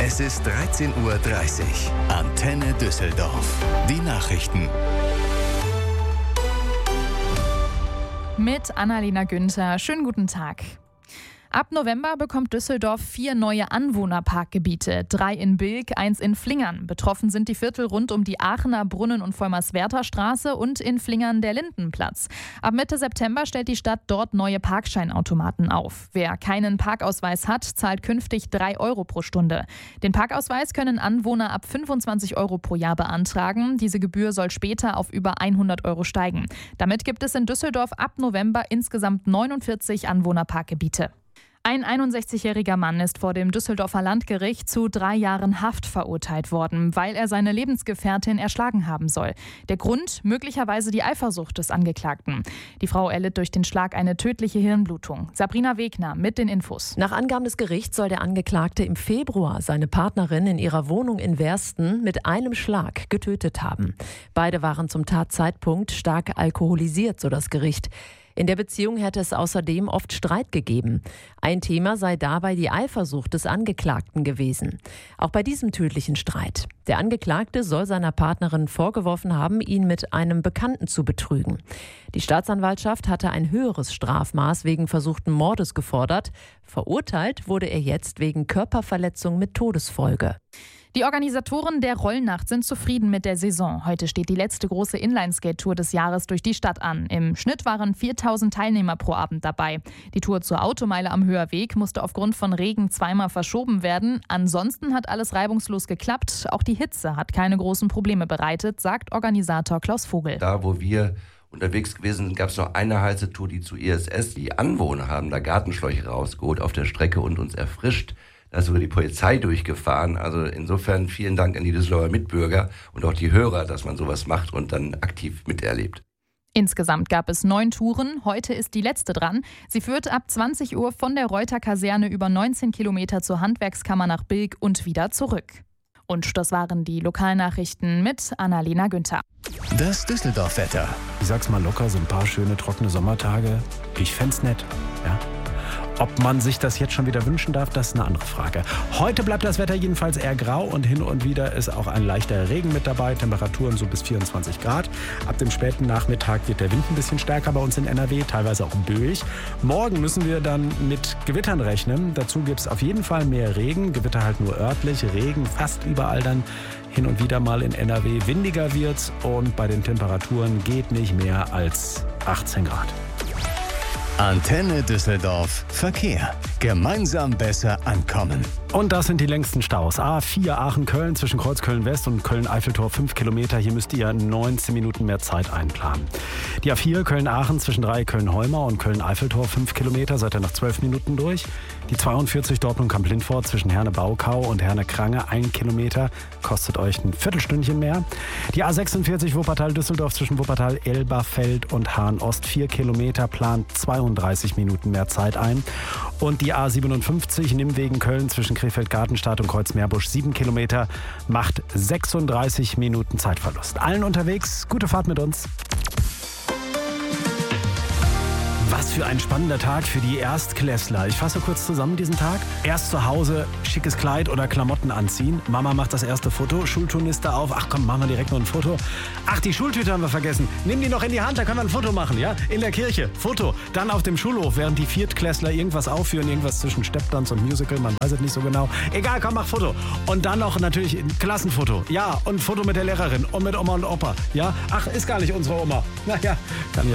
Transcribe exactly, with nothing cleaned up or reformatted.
Es ist dreizehn Uhr dreißig. Antenne Düsseldorf. Die Nachrichten. Mit Annalena Günther. Schönen guten Tag. Ab November bekommt Düsseldorf vier neue Anwohnerparkgebiete. Drei in Bilk, eins in Flingern. Betroffen sind die Viertel rund um die Aachener Brunnen- und Vollmerswerther Straße und in Flingern der Lindenplatz. Ab Mitte September stellt die Stadt dort neue Parkscheinautomaten auf. Wer keinen Parkausweis hat, zahlt künftig drei Euro pro Stunde. Den Parkausweis können Anwohner ab fünfundzwanzig Euro pro Jahr beantragen. Diese Gebühr soll später auf über hundert Euro steigen. Damit gibt es in Düsseldorf ab November insgesamt neunundvierzig Anwohnerparkgebiete. Ein einundsechzigjähriger Mann ist vor dem Düsseldorfer Landgericht zu drei Jahren Haft verurteilt worden, weil er seine Lebensgefährtin erschlagen haben soll. Der Grund? Möglicherweise die Eifersucht des Angeklagten. Die Frau erlitt durch den Schlag eine tödliche Hirnblutung. Sabrina Wegner mit den Infos. Nach Angaben des Gerichts soll der Angeklagte im Februar seine Partnerin in ihrer Wohnung in Wersten mit einem Schlag getötet haben. Beide waren zum Tatzeitpunkt stark alkoholisiert, so das Gericht. In der Beziehung hätte es außerdem oft Streit gegeben. Ein Thema sei dabei die Eifersucht des Angeklagten gewesen. Auch bei diesem tödlichen Streit. Der Angeklagte soll seiner Partnerin vorgeworfen haben, ihn mit einem Bekannten zu betrügen. Die Staatsanwaltschaft hatte ein höheres Strafmaß wegen versuchten Mordes gefordert. Verurteilt wurde er jetzt wegen Körperverletzung mit Todesfolge. Die Organisatoren der Rollnacht sind zufrieden mit der Saison. Heute steht die letzte große Inlineskate-Tour des Jahres durch die Stadt an. Im Schnitt waren viertausend Teilnehmer pro Abend dabei. Die Tour zur Automeile am Höherweg musste aufgrund von Regen zweimal verschoben werden. Ansonsten hat alles reibungslos geklappt. Auch die Hitze hat keine großen Probleme bereitet, sagt Organisator Klaus Vogel. Da, wo wir unterwegs gewesen sind, gab es noch eine heiße Tour, die zu I S S. Die Anwohner haben da Gartenschläuche rausgeholt auf der Strecke und uns erfrischt. Da ist sogar die Polizei durchgefahren. Also insofern vielen Dank an die Düsseldorfer Mitbürger und auch die Hörer, dass man sowas macht und dann aktiv miterlebt. Insgesamt gab es neun Touren. Heute ist die letzte dran. Sie führt ab zwanzig Uhr von der Reuter-Kaserne über neunzehn Kilometer zur Handwerkskammer nach Bilk und wieder zurück. Und das waren die Lokalnachrichten mit Annalena Günther. Das Düsseldorf-Wetter. Ich sag's mal locker, so ein paar schöne trockene Sommertage. Ich fänd's nett, ja. Ob man sich das jetzt schon wieder wünschen darf, das ist eine andere Frage. Heute bleibt das Wetter jedenfalls eher grau und hin und wieder ist auch ein leichter Regen mit dabei. Temperaturen so bis vierundzwanzig Grad. Ab dem späten Nachmittag wird der Wind ein bisschen stärker bei uns in N R W, teilweise auch böig. Morgen müssen wir dann mit Gewittern rechnen. Dazu gibt es auf jeden Fall mehr Regen. Gewitter halt nur örtlich. Regen fast überall dann hin und wieder mal in N R W. Windiger wird's und bei den Temperaturen geht nicht mehr als achtzehn Grad. Antenne Düsseldorf Verkehr. Gemeinsam besser ankommen. Und das sind die längsten Staus. A vier Aachen-Köln zwischen Kreuz Köln-West und Köln-Eiffeltor fünf Kilometer. Hier müsst ihr neunzehn Minuten mehr Zeit einplanen. Die A vier Köln-Aachen zwischen drei Köln-Holmer und Köln-Eiffeltor fünf Kilometer. Seid ihr nach zwölf Minuten durch. Die zweiundvierzig Dortmund-Kamp-Lindfort zwischen Herne-Baukau und Herne-Krange ein Kilometer. Kostet euch ein Viertelstündchen mehr. Die A sechsundvierzig Wuppertal-Düsseldorf zwischen Wuppertal-Elberfeld und Hahn-Ost vier Kilometer. Plant zweiunddreißig Minuten mehr Zeit ein. Und die A siebenundfünfzig Nimwegen-Köln zwischen Krefeld-Gartenstadt und Kreuzmeerbusch sieben Kilometer macht sechsunddreißig Minuten Zeitverlust. Allen unterwegs, gute Fahrt mit uns. Was für ein spannender Tag für die Erstklässler. Ich fasse kurz zusammen diesen Tag. Erst zu Hause schickes Kleid oder Klamotten anziehen. Mama macht das erste Foto. Schulturniste auf. Ach komm, machen wir direkt noch ein Foto. Ach, die Schultüte haben wir vergessen. Nimm die noch in die Hand, da können wir ein Foto machen, ja? In der Kirche. Foto. Dann auf dem Schulhof, während die Viertklässler irgendwas aufführen. Irgendwas zwischen Stepptanz und Musical. Man weiß es nicht so genau. Egal, komm, mach Foto. Und dann noch natürlich ein Klassenfoto. Ja, und ein Foto mit der Lehrerin und mit Oma und Opa. Ja? Ach, ist gar nicht unsere Oma. Naja, kann ja